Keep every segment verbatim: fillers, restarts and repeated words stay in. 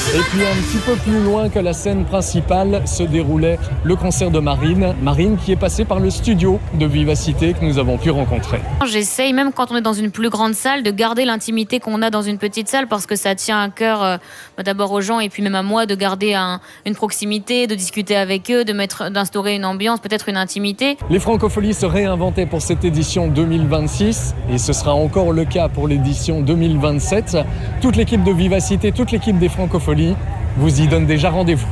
Et puis un petit peu plus loin que la scène principale se déroulait le concert de Marine. Marine qui est passée par le studio de Vivacité que nous avons pu rencontrer. J'essaye, même quand on est dans une plus grande salle, de garder l'intimité qu'on a dans une petite salle parce que ça tient à cœur euh, d'abord aux gens et puis même à moi de garder un, une proximité, de discuter avec eux, de mettre, d'instaurer une ambiance, peut-être une intimité. Les Francopholies se réinventaient pour cette édition deux mille vingt-six et ce sera encore le cas pour l'édition deux mille vingt-sept. Toute l'équipe de Vivacité, toute l'équipe des Francopholies vous y donne déjà rendez-vous.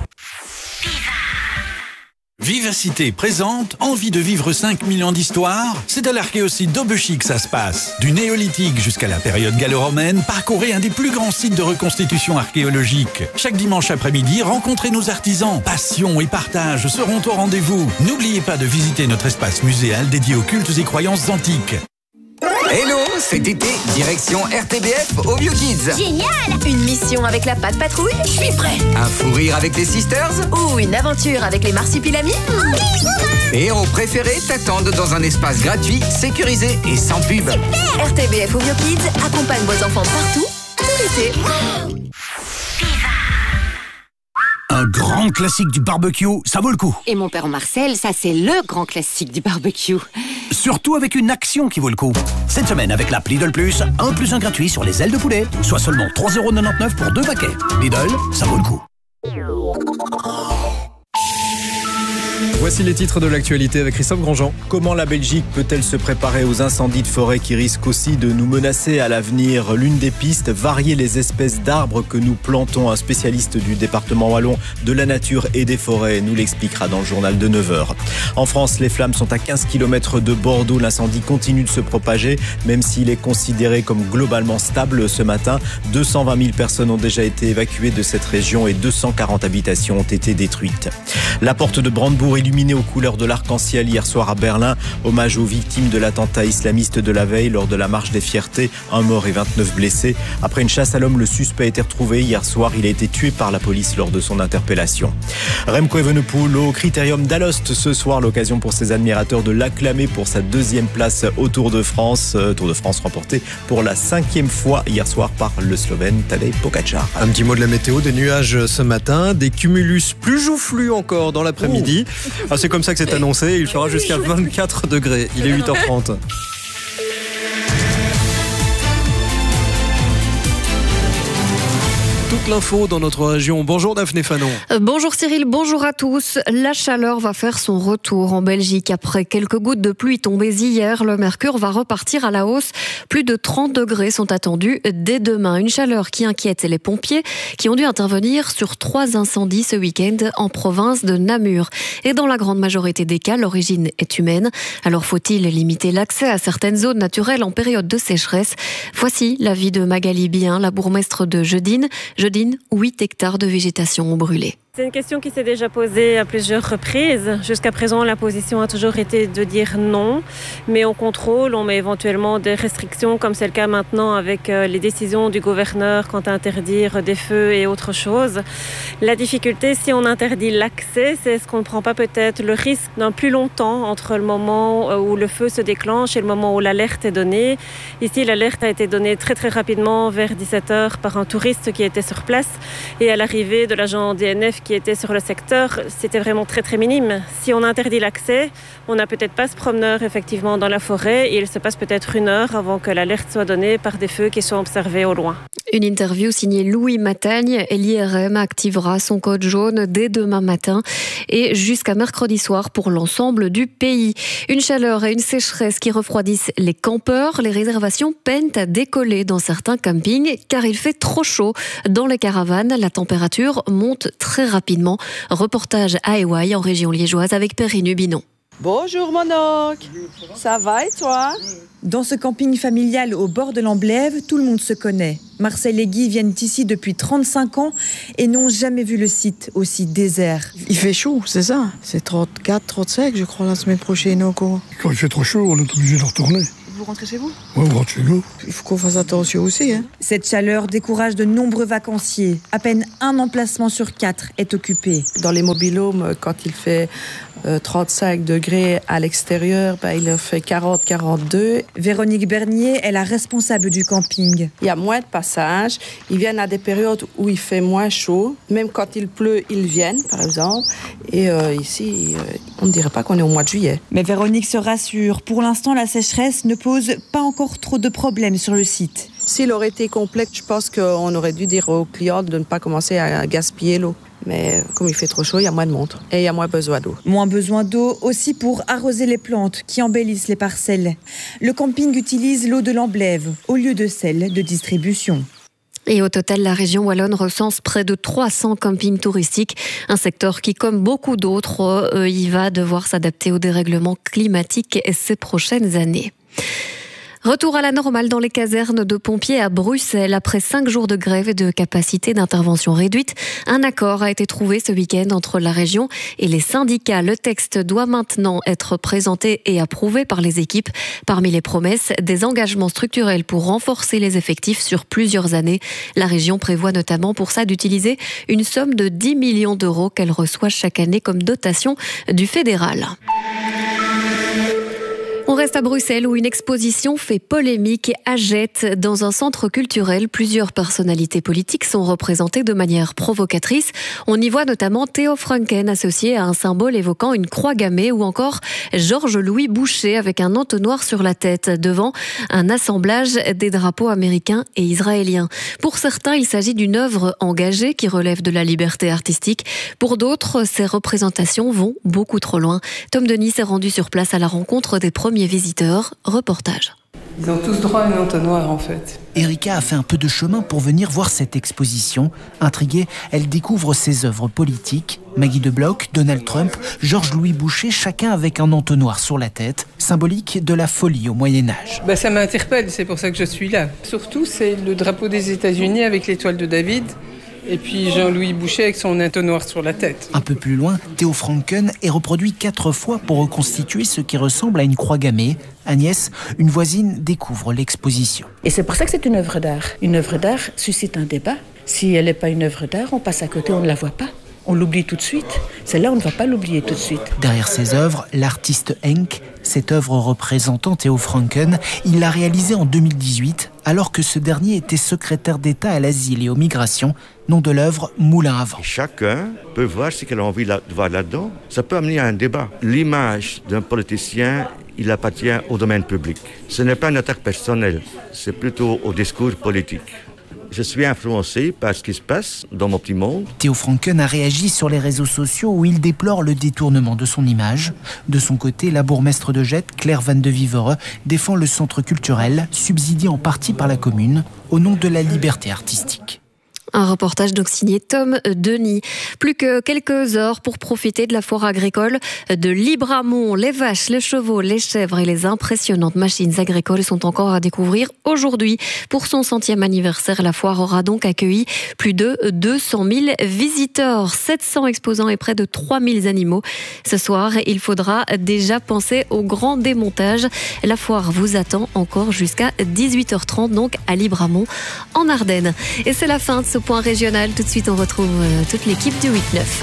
Vivacité présente Envie de vivre cinq mille ans d'histoire. C'est à l'archéosite d'Aubechy que ça se passe. Du néolithique jusqu'à la période gallo-romaine, parcourez un des plus grands sites de reconstitution archéologique. Chaque dimanche après-midi, rencontrez nos artisans. Passion et partage seront au rendez-vous. N'oubliez pas de visiter notre espace muséal dédié aux cultes et croyances antiques. Hello, cet été, direction R T B F au Bio Kids. Génial! Une mission avec la Patte Patrouille? Je suis prêt! Un fou rire avec les Sisters? Ou une aventure avec les Marsupilamis? Et héros préférés t'attendent dans un espace gratuit, sécurisé et sans pub. Super! R T B F au Bio Kids accompagne vos enfants partout, tout l'été. Un grand classique du barbecue, ça vaut le coup. Et mon père Marcel, ça c'est le grand classique du barbecue. Surtout avec une action qui vaut le coup. Cette semaine, avec l'app Lidl Plus, un plus un gratuit sur les ailes de poulet, soit seulement trois euros quatre-vingt-dix-neuf pour deux paquets. Lidl, ça vaut le coup. Voici les titres de l'actualité avec Christophe Grandjean. Comment la Belgique peut-elle se préparer aux incendies de forêt qui risquent aussi de nous menacer à l'avenir? L'une des pistes, varier les espèces d'arbres que nous plantons. Un spécialiste du département wallon de la nature et des forêts nous l'expliquera dans le journal de neuf heures. En France, les flammes sont à quinze kilomètres de Bordeaux. L'incendie continue de se propager, même s'il est considéré comme globalement stable ce matin. deux cent vingt mille personnes ont déjà été évacuées de cette région et deux cent quarante habitations ont été détruites. La porte de Brandebourg illuminée aux couleurs de l'arc-en-ciel hier soir à Berlin. Hommage aux victimes de l'attentat islamiste de la veille lors de la marche des fiertés. Un mort et vingt-neuf blessés. Après une chasse à l'homme, le suspect a été retrouvé hier soir. Il a été tué par la police lors de son interpellation. Remco Evenepoel au Critérium d'Alost ce soir. L'occasion pour ses admirateurs de l'acclamer pour sa deuxième place au Tour de France. Tour de France remporté pour la cinquième fois hier soir par le Slovène Tadej Pogačar. Un petit mot de la météo, des nuages ce matin, des cumulus plus joufflus encore dans l'après-midi. Ah, c'est comme ça que c'est annoncé, il fera jusqu'à vingt-quatre degrés. Il est huit heures trente. Toute l'info dans notre région. Bonjour Daphné Fanon. Euh, bonjour Cyril, bonjour à tous. La chaleur va faire son retour en Belgique. Après quelques gouttes de pluie tombées hier, le mercure va repartir à la hausse. Plus de trente degrés sont attendus dès demain. Une chaleur qui inquiète les pompiers qui ont dû intervenir sur trois incendies ce week-end en province de Namur. Et dans la grande majorité des cas, l'origine est humaine. Alors faut-il limiter l'accès à certaines zones naturelles en période de sécheresse? Voici l'avis de Magali Bien, la bourgmestre de Jeudine. Jeudine, huit hectares de végétation ont brûlé. C'est une question qui s'est déjà posée à plusieurs reprises. Jusqu'à présent, la position a toujours été de dire non, mais on contrôle, on met éventuellement des restrictions, comme c'est le cas maintenant avec les décisions du gouverneur quant à interdire des feux et autres choses. La difficulté, si on interdit l'accès, c'est est-ce qu'on ne prend pas peut-être le risque d'un plus long temps entre le moment où le feu se déclenche et le moment où l'alerte est donnée. Ici, l'alerte a été donnée très très rapidement, vers dix-sept heures, par un touriste qui était sur place, et à l'arrivée de l'agent D N F qui était sur le secteur, c'était vraiment très très minime. Si on interdit l'accès, on n'a peut-être pas ce promeneur effectivement dans la forêt et il se passe peut-être une heure avant que l'alerte soit donnée par des feux qui sont observés au loin. Une interview signée Louis Matagne et l'I R M activera son code jaune dès demain matin et jusqu'à mercredi soir pour l'ensemble du pays. Une chaleur et une sécheresse qui refroidissent les campeurs. Les réservations peinent à décoller dans certains campings car il fait trop chaud. Dans les caravanes, la température monte très rapidement. Reportage à Éouaille en région liégeoise avec Perrine Hubinon. Bonjour mon oncle, ça va et toi? Dans ce camping familial au bord de l'Amblève, tout le monde se connaît. Marcel et Guy viennent ici depuis trente-cinq ans et n'ont jamais vu le site aussi désert. Il fait chaud, c'est ça. C'est trente-quatre, trente-cinq, je crois, la semaine prochaine encore. Quand il fait trop chaud, on est obligé de retourner. Vous rentrez chez vous? Oui, on rentre chez nous. Il faut qu'on fasse attention aussi. Hein. Cette chaleur décourage de nombreux vacanciers. À peine un emplacement sur quatre est occupé. Dans les mobil-homes, quand il fait Euh, trente-cinq degrés à l'extérieur, ben, il a fait quarante à quarante-deux. Véronique Bernier est la responsable du camping. Il y a moins de passages. Ils viennent à des périodes où il fait moins chaud. Même quand il pleut, ils viennent, par exemple. Et euh, ici, euh, on ne dirait pas qu'on est au mois de juillet. Mais Véronique se rassure. Pour l'instant, la sécheresse ne pose pas encore trop de problèmes sur le site. S'il aurait été complet, je pense qu'on aurait dû dire aux clients de ne pas commencer à gaspiller l'eau. Mais comme il fait trop chaud, il y a moins de monde et il y a moins besoin d'eau. Moins besoin d'eau aussi pour arroser les plantes qui embellissent les parcelles. Le camping utilise l'eau de l'Amblève au lieu de celle de distribution. Et au total, la région wallonne recense près de trois cents campings touristiques. Un secteur qui, comme beaucoup d'autres, euh, y va devoir s'adapter au dérèglement climatique ces prochaines années. Retour à la normale dans les casernes de pompiers à Bruxelles. Après cinq jours de grève et de capacité d'intervention réduite, un accord a été trouvé ce week-end entre la région et les syndicats. Le texte doit maintenant être présenté et approuvé par les équipes. Parmi les promesses, des engagements structurels pour renforcer les effectifs sur plusieurs années. La région prévoit notamment pour ça d'utiliser une somme de dix millions d'euros qu'elle reçoit chaque année comme dotation du fédéral. On reste à Bruxelles où une exposition fait polémique à Jette. Dans un centre culturel, plusieurs personnalités politiques sont représentées de manière provocatrice. On y voit notamment Theo Franken associé à un symbole évoquant une croix gammée ou encore Georges-Louis Boucher avec un entonnoir sur la tête devant un assemblage des drapeaux américains et israéliens. Pour certains, il s'agit d'une œuvre engagée qui relève de la liberté artistique. Pour d'autres, ces représentations vont beaucoup trop loin. Tom Denis s'est rendu sur place à la rencontre des premiers visiteurs. Reportage. Ils ont tous droit à un entonnoir en fait. Erika a fait un peu de chemin pour venir voir cette exposition. Intriguée, elle découvre ses œuvres politiques. Maggie de Bloch, Donald Trump, Georges-Louis Boucher, chacun avec un entonnoir sur la tête, symbolique de la folie au Moyen-Âge. Bah, ça m'interpelle, c'est pour ça que je suis là. Surtout, c'est le drapeau des États-Unis avec l'étoile de David. Et puis Jean-Louis Boucher avec son entonnoir sur la tête. Un peu plus loin, Theo Franken est reproduit quatre fois pour reconstituer ce qui ressemble à une croix gammée. Agnès, une voisine, découvre l'exposition. Et c'est pour ça que c'est une œuvre d'art. Une œuvre d'art suscite un débat. Si elle n'est pas une œuvre d'art, on passe à côté, on ne la voit pas. On l'oublie tout de suite. Celle-là, on ne va pas l'oublier tout de suite. Derrière ses œuvres, l'artiste Henk, cette œuvre représentant Theo Franken, il l'a réalisée en deux mille dix-huit, alors que ce dernier était secrétaire d'État à l'asile et aux migrations, nom de l'œuvre Moulin à vent. Chacun peut voir ce qu'il a envie de voir là-dedans. Ça peut amener à un débat. L'image d'un politicien, il appartient au domaine public. Ce n'est pas une attaque personnelle, c'est plutôt au discours politique. Je suis influencé par ce qui se passe dans mon petit monde. Theo Franken a réagi sur les réseaux sociaux où il déplore le détournement de son image. De son côté, la bourgmestre de Jette, Claire Van de Vivere, défend le centre culturel, subsidié en partie par la commune, au nom de la liberté artistique. Un reportage donc signé Tom Denis. Plus que quelques heures pour profiter de la foire agricole de Libramont. Les vaches, les chevaux, les chèvres et les impressionnantes machines agricoles sont encore à découvrir aujourd'hui. Pour son centième anniversaire, la foire aura donc accueilli plus de deux cent mille visiteurs, sept cents exposants et près de trois mille animaux. Ce soir, il faudra déjà penser au grand démontage. La foire vous attend encore jusqu'à dix-huit heures trente, donc à Libramont, en Ardennes. Et c'est la fin de ce point régional. Tout de suite, on retrouve euh, toute l'équipe du huit neuf.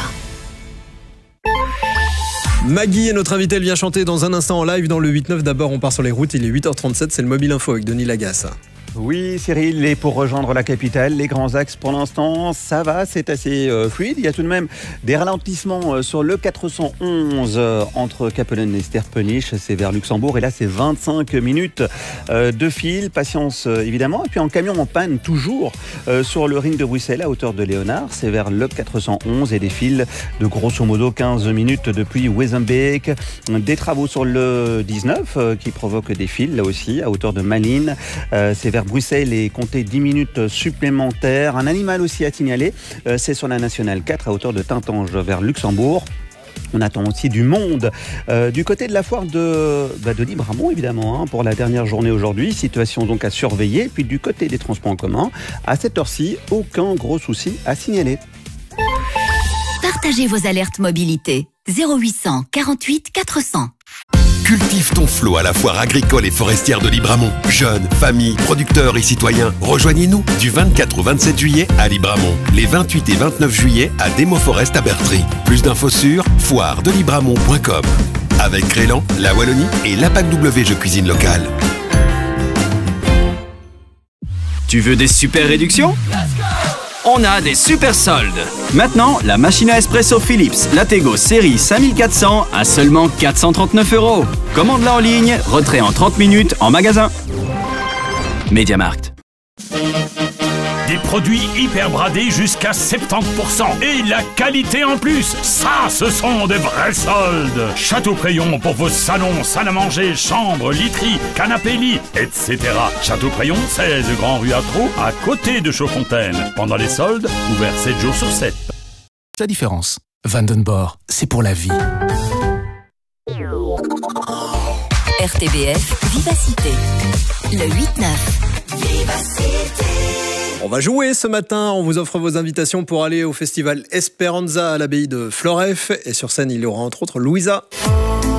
Maggie est notre invitée, elle vient chanter dans un instant en live dans le huit neuf. D'abord, on part sur les routes, il est huit heures trente-sept, c'est le Mobile Info avec Denis Lagasse. Oui, Cyril, et pour rejoindre la capitale, les grands axes pour l'instant, ça va, c'est assez euh, fluide. Il y a tout de même des ralentissements euh, sur le quatre cent onze euh, entre Capellen et Sterpenich, c'est vers Luxembourg, et là c'est vingt-cinq minutes euh, de fil, patience euh, évidemment. Et puis en camion en panne toujours euh, sur le ring de Bruxelles à hauteur de Léonard, c'est vers le quatre cent onze et des fils de grosso modo quinze minutes depuis Wezenbeek. Des travaux sur le dix-neuf euh, qui provoquent des fils là aussi à hauteur de Malines, euh, c'est vers Bruxelles et comptez dix minutes supplémentaires. Un animal aussi à signaler, euh, c'est sur la Nationale quatre à hauteur de Tintange vers Luxembourg. On attend aussi du monde euh, du côté de la foire de, bah de Libramont évidemment hein, pour la dernière journée aujourd'hui. Situation donc à surveiller. Puis du côté des transports en commun, à cette heure-ci, aucun gros souci à signaler. Partagez vos alertes mobilité. zéro huit cents quarante-huit quatre cents. Cultive ton flot à la foire agricole et forestière de Libramont. Jeunes, familles, producteurs et citoyens, rejoignez-nous du vingt-quatre au vingt-sept juillet à Libramont. Les vingt-huit et vingt-neuf juillet à Demo Forest à Bertry. Plus d'infos sur foire de libramont point com. Avec Crélan, la Wallonie et l'A P A C W Jeux Cuisine Locale. Tu veux des super réductions ? On a des super soldes. Maintenant, la machine à espresso Philips Lattego série cinq mille quatre cents à seulement quatre cent trente-neuf euros. Commande-la en ligne, retrait en trente minutes en magasin. MediaMarkt. Des produits hyper bradés jusqu'à soixante-dix pour cent. Et la qualité en plus. Ça, ce sont des vrais soldes. Château-Crayon pour vos salons, salles à manger, chambres, literies, canapés lits, et cetera. Château-Crayon, seize Grand Rue Atro, à côté de Chaudfontaine. Pendant les soldes, ouvert sept jours sur sept. La différence. Vandenborg, c'est pour la vie. R T B F, Vivacité. Le huit neuf. Vivacité. On va jouer ce matin, on vous offre vos invitations pour aller au festival Esperanza à l'abbaye de Floreffe. Et sur scène, il y aura entre autres Louisa.